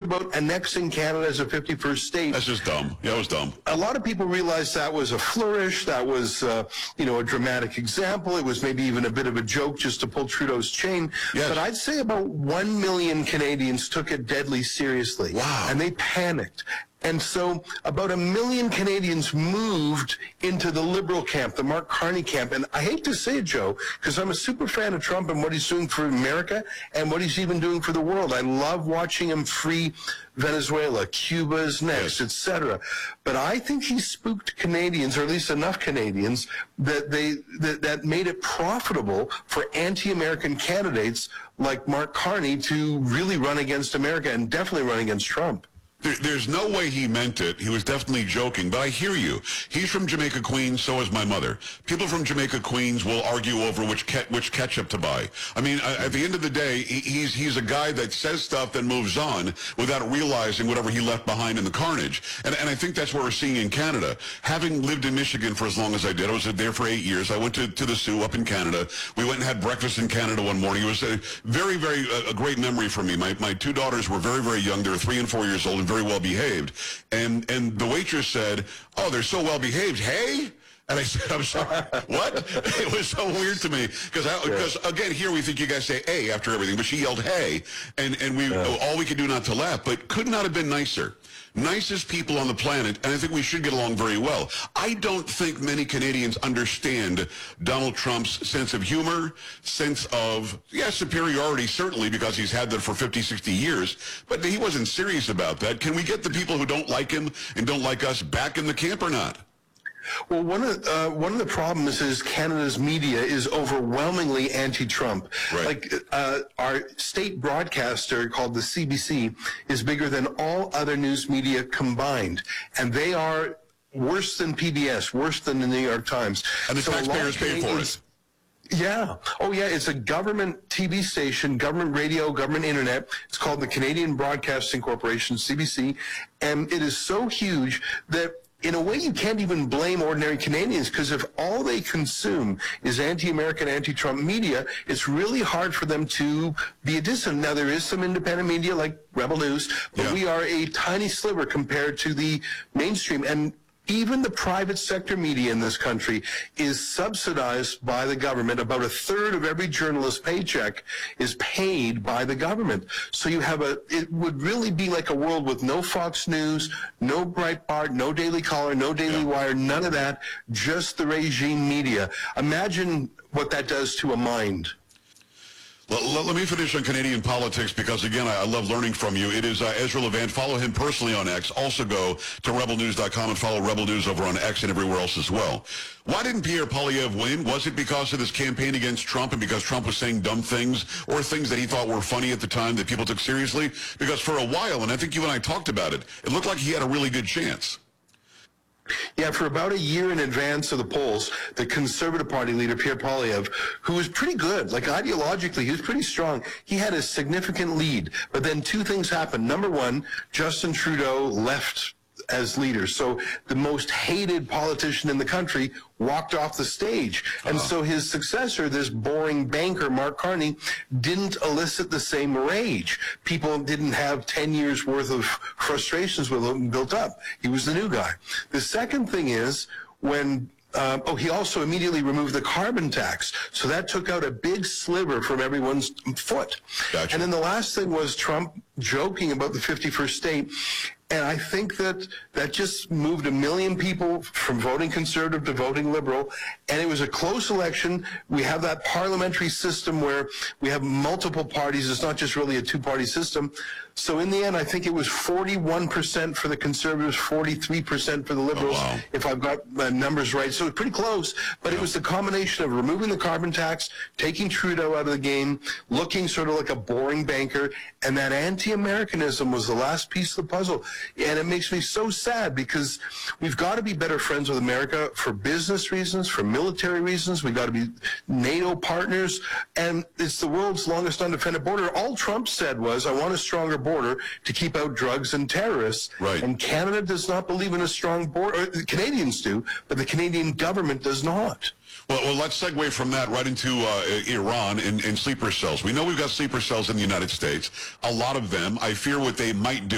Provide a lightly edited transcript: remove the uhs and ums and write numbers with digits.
about annexing Canada as a 51st state. That's just dumb. Yeah, it was dumb. A lot of people realized that was a flourish. That was, a dramatic example. It was maybe even a bit of a joke just to pull Trudeau's chain. Yes. But I'd say about 1 million Canadians took it deadly seriously. Wow. And they panicked. And so about 1 million Canadians moved into the Liberal camp, the Mark Carney camp. And I hate to say it, Joe, because I'm a super fan of Trump and what he's doing for America and what he's even doing for the world. I love watching him free Venezuela, Cuba is next, etc. But I think he spooked Canadians, or at least enough Canadians, that made it profitable for anti-American candidates like Mark Carney to really run against America and definitely run against Trump. There's no way he meant it. He was definitely joking, but I hear you. He's from Jamaica, Queens, so is my mother. People from Jamaica, Queens will argue over which ketchup to buy. I mean, at the end of the day, he's a guy that says stuff and moves on without realizing whatever he left behind in the carnage. And I think that's what we're seeing in Canada. Having lived in Michigan for as long as I did, I was there for 8 years. I went to the Sioux up in Canada. We went and had breakfast in Canada one morning. It was a very, very a great memory for me. My two daughters were very, very young. They were 3 and 4 years old and very well behaved, and the waitress said, "Oh, they're so well behaved. Hey." And I said, "I'm sorry, what?" It was so weird to me because again, here we think you guys say "hey" after everything, but she yelled "hey," and we all we could do not to laugh, but could not have been nicer. Nicest people on the planet, and I think we should get along very well. I don't think many Canadians understand Donald Trump's sense of humor, sense of, superiority, certainly, because he's had that for 50, 60 years, but he wasn't serious about that. Can we get the people who don't like him and don't like us back in the camp or not? Well, one of the problems is Canada's media is overwhelmingly anti-Trump. Right. Like our state broadcaster called the CBC is bigger than all other news media combined, and they are worse than PBS, worse than the New York Times. And the taxpayers pay for it. Yeah. Oh, yeah. It's a government TV station, government radio, government internet. It's called the Canadian Broadcasting Corporation, CBC, and it is so huge that in a way, you can't even blame ordinary Canadians, because if all they consume is anti-American, anti-Trump media, it's really hard for them to be a dissident. Now, there is some independent media like Rebel News, but we are a tiny sliver compared to the mainstream. And even the private sector media in this country is subsidized by the government. About 1/3 of every journalist's paycheck is paid by the government. So you have it would really be like a world with no Fox News, no Breitbart, no Daily Caller, no Daily Wire, none of that, just the regime media. Imagine what that does to a mind. Well, let me finish on Canadian politics because, again, I love learning from you. It is Ezra Levant. Follow him personally on X. Also go to rebelnews.com and follow Rebel News over on X and everywhere else as well. Why didn't Pierre Poilievre win? Was it because of this campaign against Trump and because Trump was saying dumb things or things that he thought were funny at the time that people took seriously? Because for a while, and I think you and I talked about it, it looked like he had a really good chance. Yeah, for about a year in advance of the polls, the Conservative Party leader, Pierre Poilievre, who was pretty good, like ideologically, he was pretty strong. He had a significant lead. But then two things happened. Number one, Justin Trudeau left as leader. So the most hated politician in the country walked off the stage. And so his successor, this boring banker, Mark Carney, didn't elicit the same rage. People didn't have 10 years worth of frustrations with him built up. He was the new guy. The second thing is when he also immediately removed the carbon tax. So that took out a big sliver from everyone's foot. Gotcha. And then the last thing was Trump joking about the 51st state. And I think that just moved 1 million people from voting conservative to voting liberal. And it was a close election. We have that parliamentary system where we have multiple parties. It's not just really a two-party system. So in the end, I think it was 41% for the conservatives, 43% for the liberals, if I've got the numbers right. So it's pretty close. But it was the combination of removing the carbon tax, taking Trudeau out of the game, looking sort of like a boring banker, and that anti-Americanism was the last piece of the puzzle. And it makes me so sad because we've got to be better friends with America for business reasons, for military reasons. We've got to be NATO partners. And it's the world's longest undefended border. All Trump said was, I want a stronger border to keep out drugs and terrorists. Right. And Canada does not believe in a strong border. The Canadians do, but the Canadian government does not. Well, let's segue from that right into Iran and sleeper cells. We know we've got sleeper cells in the United States, a lot of them. I fear what they might do